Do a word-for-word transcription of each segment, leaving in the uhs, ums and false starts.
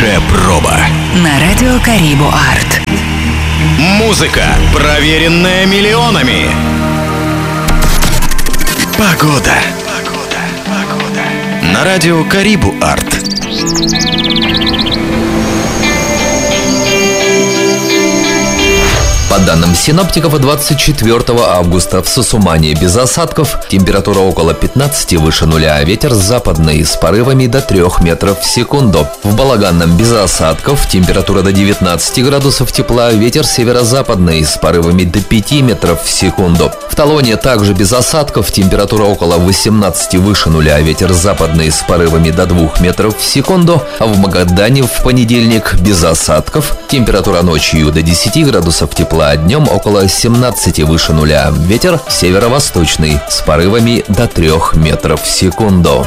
Хорошая проба. На радио Карибу Арт. Музыка, проверенная миллионами. Погода. Погода. Погода. На радио Карибу Арт. По данным синоптиков, двадцать четвёртого августа в Сусумане без осадков, температура около пятнадцати выше нуля, ветер западный с порывами до трёх метров в секунду. В Балаганном без осадков, температура до девятнадцати градусов тепла, ветер северо-западный с порывами до пяти метров в секунду. В Талоне также без осадков, температура около восемнадцати выше нуля, ветер западный с порывами до двух метров в секунду. А в Магадане в понедельник без осадков, температура ночью до десяти градусов тепла, а днем около семнадцати выше нуля. Ветер северо-восточный с порывами до трёх метров в секунду.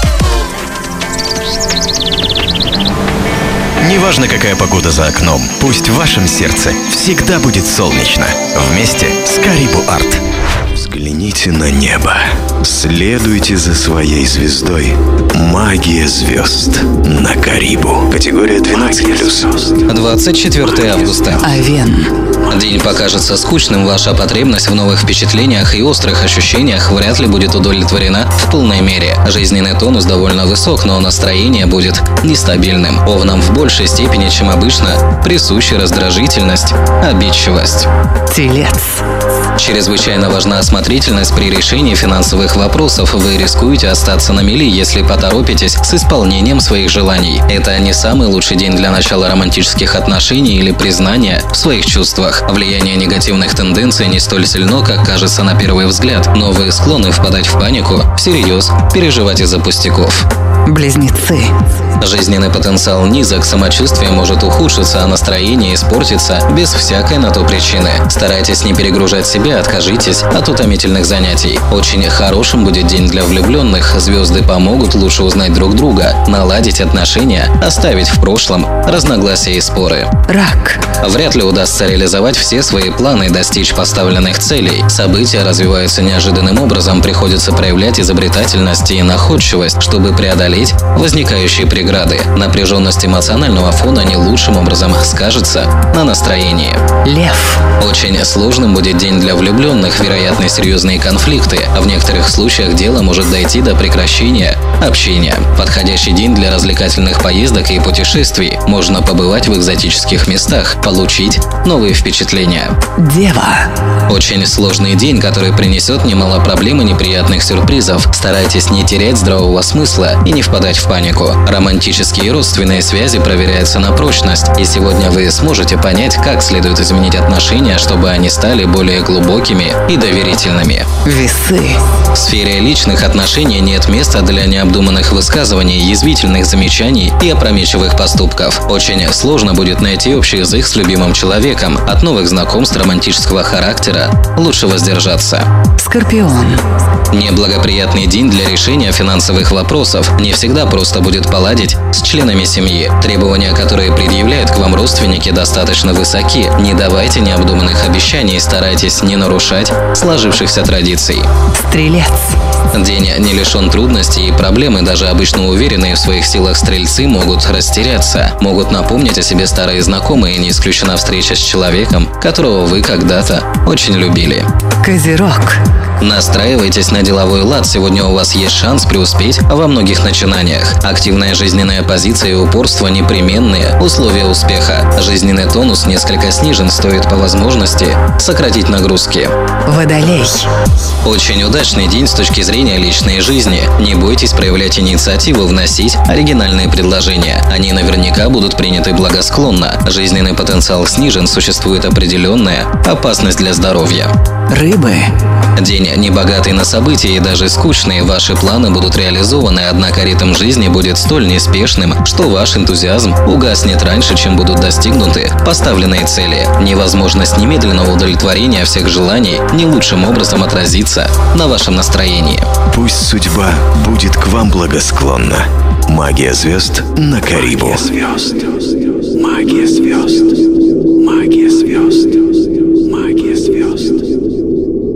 Неважно, какая погода за окном, пусть в вашем сердце всегда будет солнечно. Вместе с Карибу Арт. Взгляните на небо. Следуйте за своей звездой. Магия звезд на Карибу. Категория двенадцать плюс. двадцать четвёртого августа. Овен. День покажется скучным, ваша потребность в новых впечатлениях и острых ощущениях вряд ли будет удовлетворена в полной мере. Жизненный тонус довольно высок, но настроение будет нестабильным. Овнам в большей степени, чем обычно, присуща раздражительность, обидчивость. Телец. Чрезвычайно важна осмотрительность при решении финансовых вопросов. Вы рискуете остаться на мели, если поторопитесь с исполнением своих желаний. Это не самый лучший день для начала романтических отношений или признания в своих чувствах. Влияние негативных тенденций не столь сильно, как кажется на первый взгляд, но вы склонны впадать в панику, всерьез переживать из-за пустяков. Близнецы. Жизненный потенциал низок, самочувствие может ухудшиться, а настроение испортиться без всякой на то причины. Старайтесь не перегружать себя, откажитесь от утомительных занятий. Очень хорошим будет день для влюбленных. Звезды помогут лучше узнать друг друга, наладить отношения, оставить в прошлом разногласия и споры. Рак. Вряд ли удастся реализовать все свои планы и достичь поставленных целей. События развиваются неожиданным образом, приходится проявлять изобретательность и находчивость, чтобы преодолеть возникающие преграды. Напряженность эмоционального фона не лучшим образом скажется на настроении. Лев. Очень сложным будет день для влюбленных, вероятны серьезные конфликты, а в некоторых случаях дело может дойти до прекращения общения. Подходящий день для развлекательных поездок и путешествий. Можно побывать в экзотических местах, получить новые впечатления. Дева. Очень сложный день, который принесет немало проблем и неприятных сюрпризов. Старайтесь не терять здравого смысла и не впадать в панику. Романтические и родственные связи проверяются на прочность, и сегодня вы сможете понять, как следует изменить отношения, чтобы они стали более глубокими и доверительными. Весы. В сфере личных отношений нет места для необдуманных высказываний, язвительных замечаний и опрометчивых поступков. Очень сложно будет найти общий язык с любимым человеком. От новых знакомств романтического характера лучше воздержаться. Скорпион. Неблагоприятный день для решения финансовых вопросов. Не всегда просто будет поладить с членами семьи. Требования, которые предъявляют к вам родственники, достаточно высоки. Не давайте необдуманных обещаний, старайтесь не нарушать сложившихся традиций. Стрелец. День не лишен трудностей и проблем, и даже обычно уверенные в своих силах стрельцы могут растеряться. Могут напомнить о себе старые знакомые, и не исключена встреча с человеком, которого вы когда-то очень любили. Козерог. Настраивайтесь на деловой лад, сегодня у вас есть шанс преуспеть во многих начинаниях. Активная жизненная позиция и упорство – непременные условия успеха. Жизненный тонус несколько снижен, стоит по возможности сократить нагрузки. Водолей. Очень удачный день с точки зрения личной жизни. Не бойтесь проявлять инициативу, вносить оригинальные предложения. Они наверняка будут приняты благосклонно. Жизненный потенциал снижен, существует определенная опасность для здоровья. Рыбы. День небогатый на события и даже скучные. Ваши планы будут реализованы, однако ритм жизни будет столь неспешным, что ваш энтузиазм угаснет раньше, чем будут достигнуты поставленные цели. Невозможность немедленного удовлетворения всех желаний не лучшим образом отразится на вашем настроении. Пусть судьба будет к вам благосклонна. Магия звезд на Карибу. Магия звезд. Магия звезд. Магия звезд.